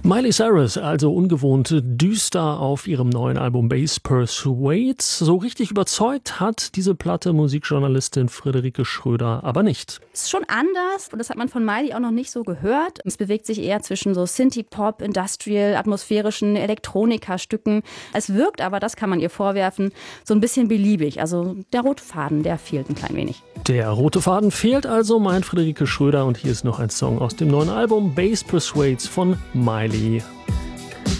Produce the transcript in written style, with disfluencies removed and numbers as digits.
Miley Cyrus, also ungewohnt düster auf ihrem neuen Album Bass Persuades. So richtig überzeugt hat diese Platte Musikjournalistin Friederike Schröder aber nicht. Ist schon anders und das hat man von Miley auch noch nicht so gehört. Es bewegt sich eher zwischen so Synthie-Pop, Industrial, atmosphärischen Elektronika-Stücken. Es wirkt aber, das kann man ihr vorwerfen, so ein bisschen beliebig. Also der rote Faden, der fehlt ein klein wenig. Der rote Faden fehlt also, meint Friederike Schröder. Und hier ist noch ein Song aus dem neuen Album Bass Persuades von Miley